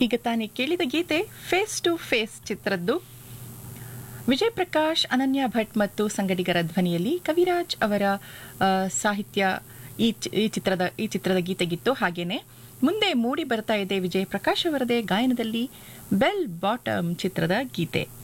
ಈಗ ತಾನೇ ಕೇಳಿದ ಗೀತೆ face to face ಚಿತ್ರದ್ದು. Vijay Prakash, ಅನನ್ಯ ಭಟ್ ಮತ್ತು ಸಂಗಡಿಗರ ಧ್ವನಿಯಲ್ಲಿ ಕವಿರಾಜ್ ಅವರ ಸಾಹಿತ್ಯ ಈ ಚಿತ್ರದ ಗೀತೆಗಿತ್ತು. ಹಾಗೇನೆ ಮುಂದೆ ಮೂಡಿ ಬರ್ತಾ ಇದೆ ವಿಜಯ್ ಪ್ರಕಾಶ್ ಅವರದೇ ಗಾಯನದಲ್ಲಿ ಬೆಲ್ ಬಾಟಮ್ ಚಿತ್ರದ ಗೀತೆ.